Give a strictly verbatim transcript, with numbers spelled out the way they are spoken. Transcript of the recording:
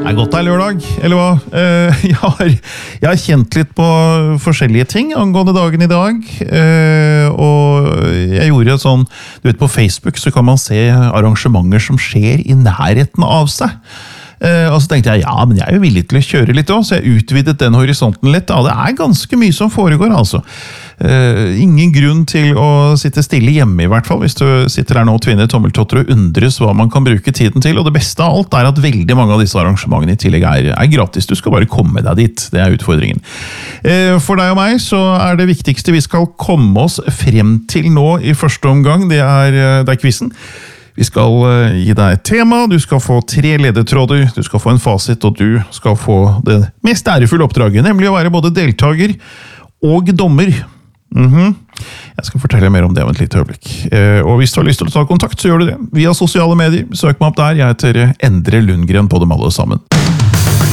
Det er godt det er lørdag, eller hva? Eh, jeg, har, jeg har kjent litt på forskjellige ting angående dagen i dag, eh, og jeg gjorde sånn, du vet på Facebook så kan man se arrangementer som skjer i nærheten av seg. Uh, og så tenkte jeg, ja, men jeg er jo villig til å kjøre litt også, så jeg utvidet den horisonten litt. Ja, det er ganske mye som foregår, altså. Uh, ingen grunn til å sitte stille hjemme i hvert fall, hvis du sitter der nå og tvinner tommeltotter og undres hva man kan bruke tiden til. Og det beste av alt er at veldig mange av disse arrangementene i tillegg er, er gratis. Du skal bare komme deg dit, det er utfordringen. Uh, for deg og meg så er det viktigste vi skal komme oss frem til nå i første omgang, det er, det er quizzen. Vi skal gi deg et tema, du skal få tre ledetråder, du skal få en fasit, og du skal få det mest ærefulle oppdraget, nemlig å være både deltager og dommer. Mm-hmm. Jeg skal fortelle mer om det om et lite øyeblikk. Og hvis du har lyst til å ta kontakt, så gjør du det. Via sosiale medier, søk meg opp der. Jeg heter Endre Lundgren på dem alle sammen.